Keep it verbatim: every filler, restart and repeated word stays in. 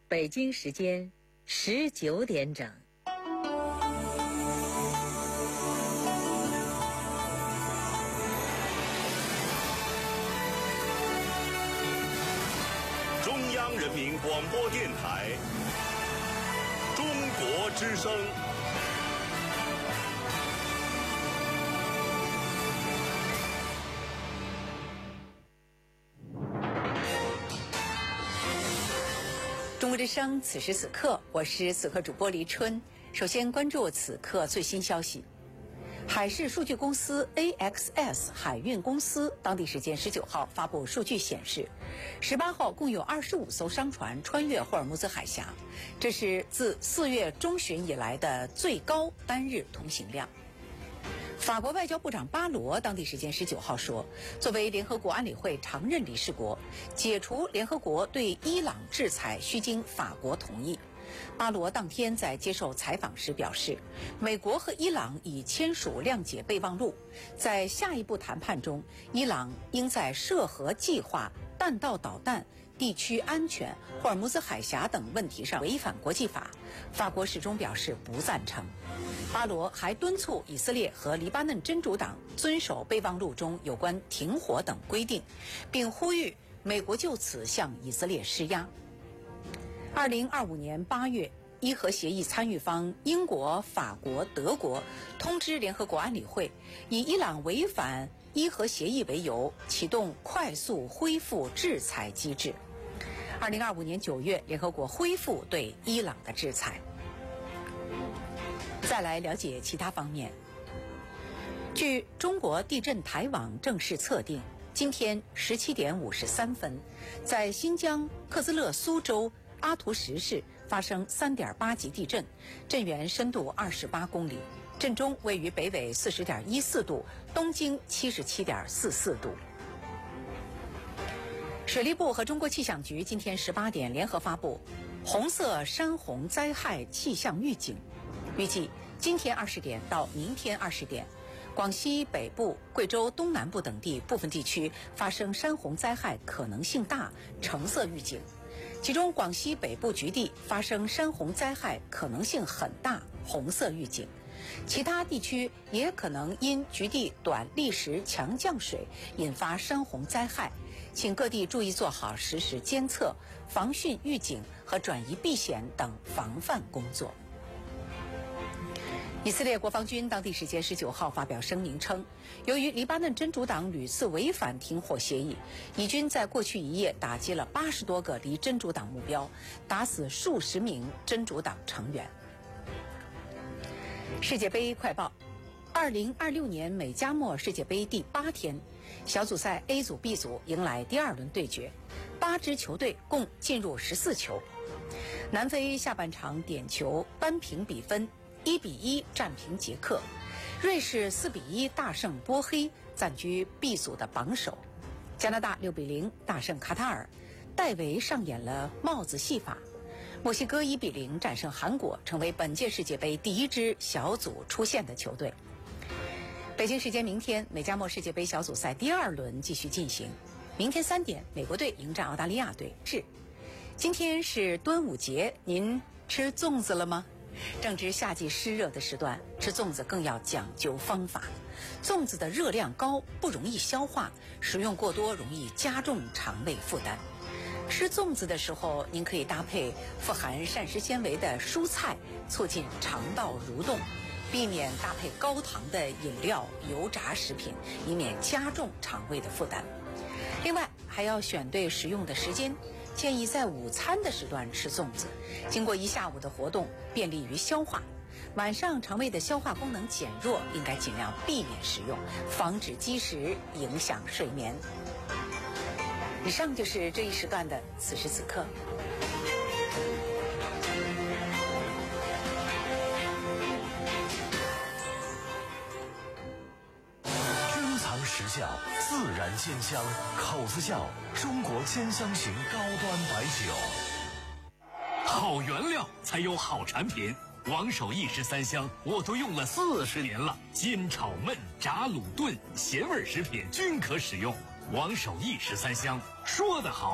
北京时间十九点整。 中央人民广播电台中国之声。 中国之声，此时此刻，我是此刻主播黎春。首先关注此刻最新消息。海事数据公司 A X S 海运公司当地时间十九号发布数据显示，十八号共有二十五艘商船穿越霍尔木兹海峡，这是自四月中旬以来的最高单日通行量。法国外交部长巴罗当地时间十九号说，作为联合国安理会常任理事国，解除联合国对伊朗制裁需经法国同意。巴罗当天在接受采访时表示，美国和伊朗已签署谅解备忘录，在下一步谈判中，伊朗应在涉核计划、弹道导弹、地区安全、霍尔木兹海峡等问题上违反国际法。法国始终表示不赞成。巴罗还敦促以色列和黎巴嫩真主党遵守备忘录中有关停火等规定，并呼吁美国就此向以色列施压。二零二五年八月，伊核协议参与方英国、法国、德国通知联合国安理会，以伊朗违反伊核协议为由，启动快速恢复制裁机制。二零二五年九月，联合国恢复对伊朗的制裁。再来了解其他方面。据中国地震台网正式测定，今天十七点五十三分，在新疆克孜勒苏州阿图什市发生 三点八 级地震，震源深度二十八公里，震中位于北纬四十点一四度，东经七十七点四四度。水利部和中国气象局今天十八点联合发布红色山洪灾害气象预警，预计今天二十点到明天二十点，广西北部、贵州东南部等地部分地区发生山洪灾害可能性大，橙色预警。其中广西北部局地发生山洪灾害可能性很大，红色预警。其他地区也可能因局地短砾石强降水引发山洪灾害，请各地注意做好实时监测、防汛预警和转移避险等防范工作。以色列国防军当地时间十九号发表声明称，由于黎巴嫩真主党屡次违反停火协议，以军在过去一夜打击了八十多个离真主党目标，打死数十名真主党成员。世界杯快报：二零二六年美加墨世界杯第八天，小组赛 A 组 B 组迎来第二轮对决，八支球队共进入十四球。南非下半场点球扳平比分，一比一战平捷克，瑞士四比一大胜波黑，暂居 B 组的榜首。加拿大六比零大胜卡塔尔，戴维上演了帽子戏法。墨西哥一比零战胜韩国，成为本届世界杯第一支小组出线的球队。北京时间明天，美加墨世界杯小组赛第二轮继续进行。明天三点，美国队迎战澳大利亚队。是，今天是端午节，您吃粽子了吗？正值夏季湿热的时段，吃粽子更要讲究方法。粽子的热量高，不容易消化，食用过多容易加重肠胃负担。吃粽子的时候，您可以搭配富含膳食纤维的蔬菜，促进肠道蠕动，避免搭配高糖的饮料、油炸食品，以免加重肠胃的负担。另外，还要选对食用的时间，建议在午餐的时段吃粽子，经过一下午的活动，便利于消化。晚上肠胃的消化功能减弱，应该尽量避免食用，防止积食影响睡眠。以上就是这一时段的此时此刻。 珍藏时效，自然鲜香，口子窖中国鲜香型高端白酒。 好原料才有好产品。王守义十三香我都用了四十年了，煎炒焖炸卤炖咸味食品均可使用。王守义十三香说得好。